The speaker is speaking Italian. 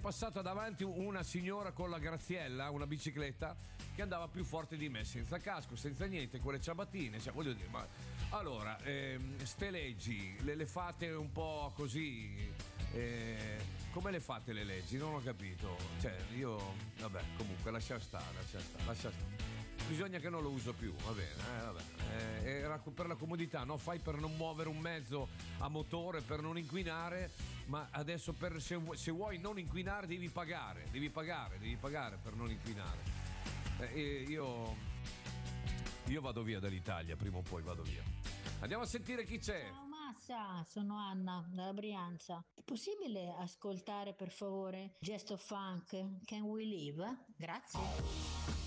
passata davanti una signora con la Graziella, una bicicletta, che andava più forte di me, senza casco, senza niente, con le ciabattine. Cioè, voglio dire, ma allora, ste leggi le fate un po' così? Come le fate le leggi? Non ho capito. Cioè, io, vabbè, comunque, lascia stare. Bisogna che non lo uso più, va bene. Era per la comodità, no? Fai per non muovere un mezzo a motore, per non inquinare, ma adesso se vuoi non inquinare devi pagare per non inquinare. Io vado via dall'Italia, prima o poi vado via. Andiamo a sentire chi c'è. Ciao Massa, sono Anna dalla Brianza. È possibile ascoltare per favore Gesto Funk Can We Live? Grazie.